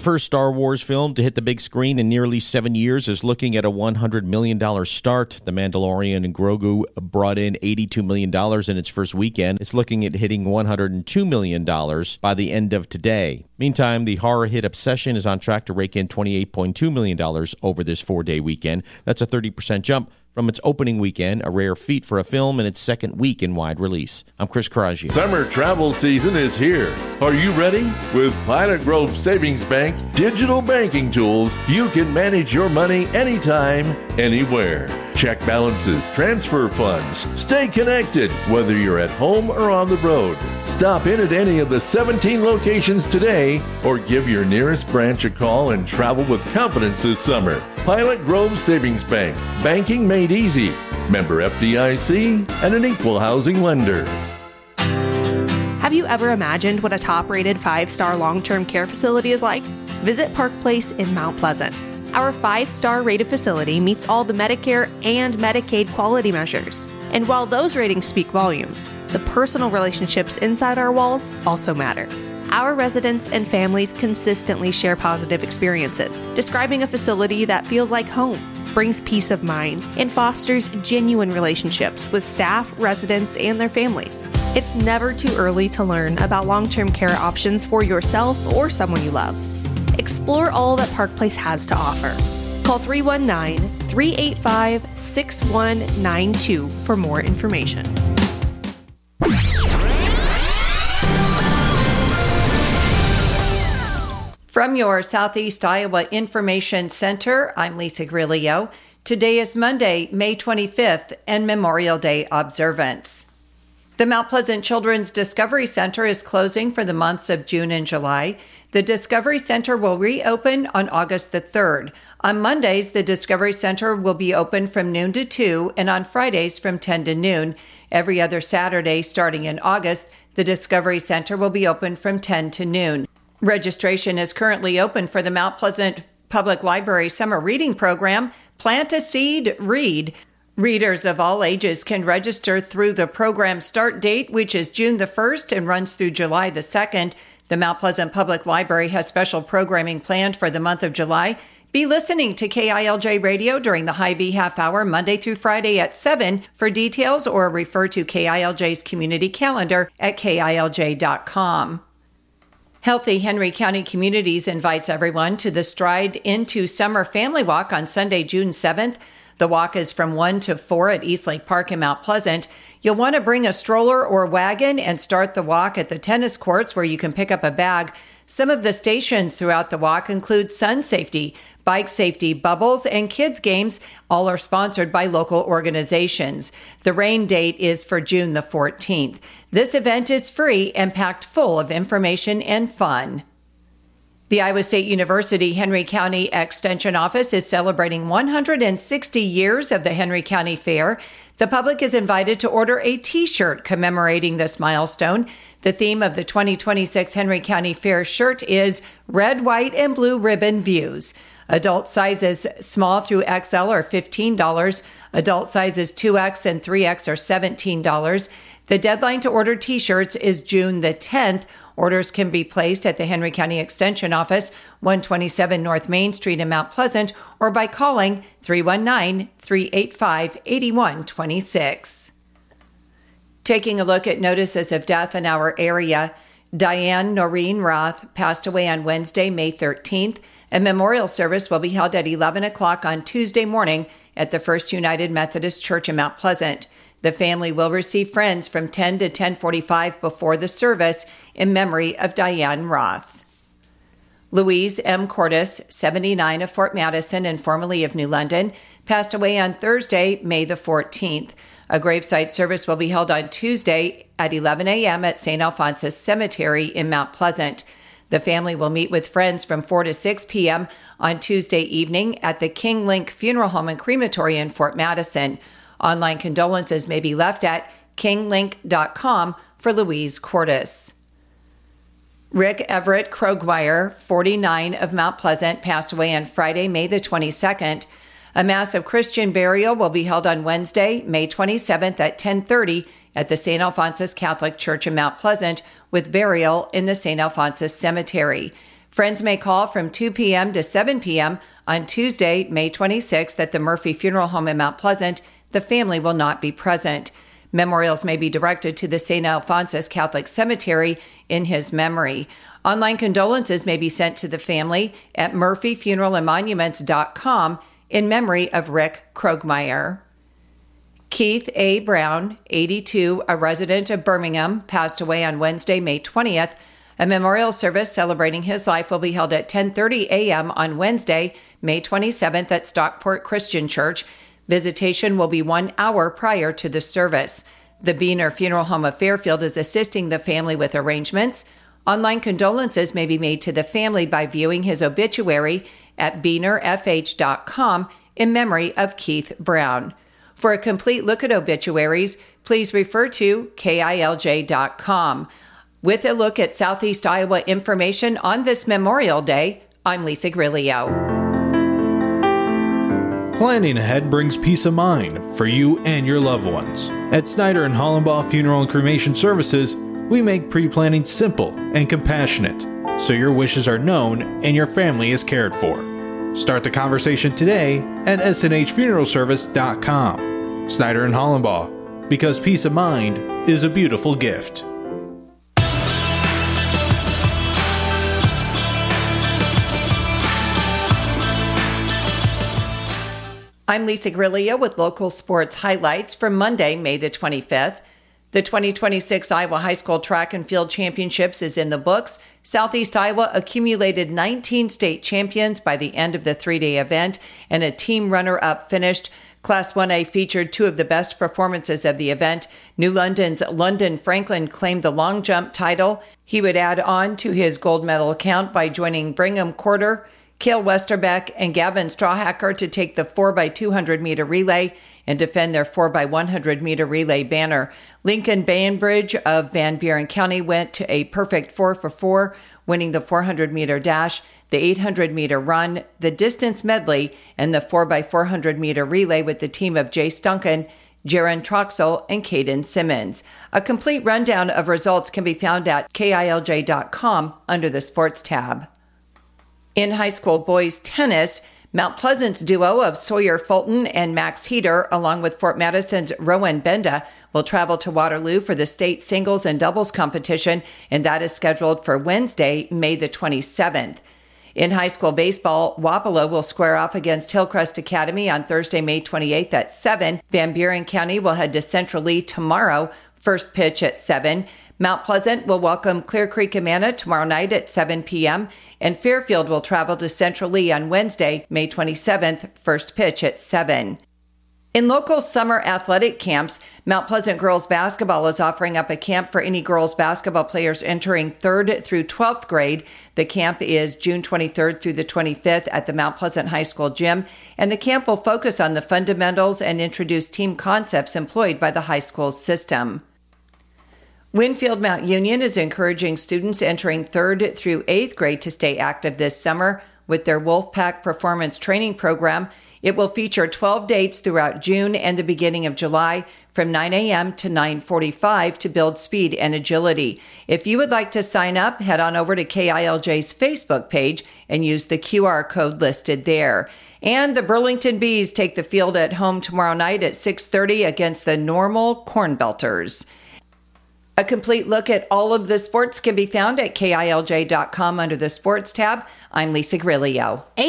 first Star Wars film to hit the big screen in nearly 7 years is looking at a $100 million start. The Mandalorian and Grogu brought in $82 million in its first weekend. It's looking at hitting $102 million by the end of today. Meantime, the horror hit Obsession is on track to rake in $28.2 million over this 4-day weekend. That's a 30% jump from its opening weekend, a rare feat for a film in its second week in wide release. I'm Chris Karaji. Summer travel season is here. Are you ready? With Pilot Grove Savings Bank digital banking tools, you can manage your money anytime, anywhere. Check balances, transfer funds, stay connected, whether you're at home or on the road. Stop in at any of the 17 locations today or give your nearest branch a call and travel with confidence this summer. Pilot Grove Savings Bank. Banking made easy. Member FDIC and an equal housing lender. Have you ever imagined what a top-rated 5-star long-term care facility is like? Visit Park Place in Mount Pleasant. Our 5-star rated facility meets all the Medicare and Medicaid quality measures. And while those ratings speak volumes, the personal relationships inside our walls also matter. Our residents and families consistently share positive experiences, describing a facility that feels like home, brings peace of mind, and fosters genuine relationships with staff, residents, and their families. It's never too early to learn about long-term care options for yourself or someone you love. Explore all that Park Place has to offer. Call 319-385-6192 for more information. From your Southeast Iowa Information Center, I'm Lisa Grillo. Today is Monday, May 25th, and Memorial Day observance. The Mount Pleasant Children's Discovery Center is closing for the months of June and July. The Discovery Center will reopen on August the 3rd. On Mondays, the Discovery Center will be open from noon to 2, and on Fridays from 10 to noon. Every other Saturday, starting in August, the Discovery Center will be open from 10 to noon. Registration is currently open for the Mount Pleasant Public Library Summer Reading Program, Plant a Seed, Read. Readers of all ages can register through the program start date, which is June the 1st and runs through July the 2nd. The Mount Pleasant Public Library has special programming planned for the month of July. Be listening to KILJ Radio during the Hy-Vee half hour Monday through Friday at 7 for details, or refer to KILJ's community calendar at KILJ.com. Healthy Henry County Communities invites everyone to the Stride Into Summer Family Walk on Sunday, June 7th. The walk is from 1 to 4 at Eastlake Park in Mount Pleasant. You'll want to bring a stroller or wagon and start the walk at the tennis courts, where you can pick up a bag. Some of the stations throughout the walk include Sun Safety, Bike Safety, Bubbles, and Kids Games. All are sponsored by local organizations. The rain date is for June the 14th. This event is free and packed full of information and fun. The Iowa State University Henry County Extension Office is celebrating 160 years of the Henry County Fair. The public is invited to order a T-shirt commemorating this milestone. The theme of the 2026 Henry County Fair shirt is Red, White, and Blue Ribbon Views. Adult sizes small through XL are $15. Adult sizes 2X and 3X are $17. The deadline to order T-shirts is June the 10th. Orders can be placed at the Henry County Extension Office, 127 North Main Street in Mount Pleasant, or by calling 319-385-8126. Taking a look at notices of death in our area, Diane Noreen Roth passed away on Wednesday, May 13th. A memorial service will be held at 11 o'clock on Tuesday morning at the First United Methodist Church in Mount Pleasant. The family will receive friends from 10 to 10:45 before the service in memory of Diane Roth. Louise M. Cordes, 79, of Fort Madison and formerly of New London, passed away on Thursday, May the 14th. A gravesite service will be held on Tuesday at 11 a.m. at St. Alphonsus Cemetery in Mount Pleasant. The family will meet with friends from 4 to 6 p.m. on Tuesday evening at the King Link Funeral Home and Crematory in Fort Madison. Online condolences may be left at kinglink.com for Louise Cordes. Rick Everett Krogweier, 49, of Mount Pleasant, passed away on Friday, May the 22nd. A mass of Christian burial will be held on Wednesday, May 27th at 10:30 at the St. Alphonsus Catholic Church in Mount Pleasant, with burial in the St. Alphonsus Cemetery. Friends may call from 2 p.m. to 7 p.m. on Tuesday, May 26th at the Murphy Funeral Home in Mount Pleasant. The family will not be present. Memorials may be directed to the St. Alphonsus Catholic Cemetery in his memory. Online condolences may be sent to the family at murphyfuneralandmonuments.com in memory of Rick Krogmeyer. Keith A. Brown, 82, a resident of Birmingham, passed away on Wednesday, May 20th. A memorial service celebrating his life will be held at 10:30 a.m. on Wednesday, May 27th at Stockport Christian Church. Visitation will be 1 hour prior to the service. The Beener Funeral Home of Fairfield is assisting the family with arrangements. Online condolences may be made to the family by viewing his obituary at beenerfh.com in memory of Keith Brown. For a complete look at obituaries, please refer to KILJ.com. With a look at Southeast Iowa information on this Memorial Day, I'm Lisa Grilio. Planning ahead brings peace of mind for you and your loved ones. At Snyder and Hollenbaugh Funeral and Cremation Services, we make pre-planning simple and compassionate, so your wishes are known and your family is cared for. Start the conversation today at snhfuneralservice.com. Snyder and Hollenbaugh, because peace of mind is a beautiful gift. I'm Lisa Grilio with local sports highlights for Monday, May the 25th. The 2026 Iowa High School Track and Field Championships is in the books. Southeast Iowa accumulated 19 state champions by the end of the three-day event, and a team runner-up finished. Class 1A featured two of the best performances of the event. New London's London Franklin claimed the long jump title. He would add on to his gold medal count by joining Brigham Quarter, Cale Westerbeck, and Gavin Strawhacker to take the 4x200-meter relay and defend their 4x100-meter relay banner. Lincoln Bainbridge of Van Buren County went to a perfect 4 for 4, winning the 400-meter dash, the 800-meter run, the distance medley, and the 4x400-meter relay with the team of Jace Duncan, Jaron Troxel, and Caden Simmons. A complete rundown of results can be found at KILJ.com under the Sports tab. In high school boys tennis, Mount Pleasant's duo of Sawyer Fulton and Max Heater, along with Fort Madison's Rowan Benda, will travel to Waterloo for the state singles and doubles competition, and that is scheduled for Wednesday, May the 27th. In high school baseball, Wapello will square off against Hillcrest Academy on Thursday, May 28th at 7. Van Buren County will head to Central Lee tomorrow, first pitch at 7. Mount Pleasant will welcome Clear Creek Amana tomorrow night at 7 p.m., and Fairfield will travel to Central Lee on Wednesday, May 27th, first pitch at 7. In local summer athletic camps, Mount Pleasant girls basketball is offering up a camp for any girls basketball players entering 3rd through 12th grade. The camp is June 23rd through the 25th at the Mount Pleasant High School gym, and the camp will focus on the fundamentals and introduce team concepts employed by the high school system. Winfield Mount Union is encouraging students entering 3rd through 8th grade to stay active this summer with their Wolfpack Performance Training Program. It will feature 12 dates throughout June and the beginning of July from 9 a.m. to 9:45 to build speed and agility. If you would like to sign up, head on over to KILJ's Facebook page and use the QR code listed there. And the Burlington Bees take the field at home tomorrow night at 6:30 against the Normal Corn Belters. A complete look at all of the sports can be found at KILJ.com under the Sports tab. I'm Lisa Grilio.